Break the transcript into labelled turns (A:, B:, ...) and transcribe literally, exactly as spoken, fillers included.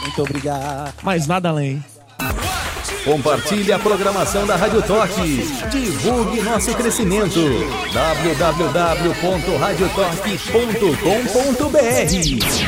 A: Muito obrigado.
B: Mais nada além.
C: Compartilhe a programação da Rádio Toque. Divulgue nosso crescimento. w w w ponto rádio toque ponto com ponto b r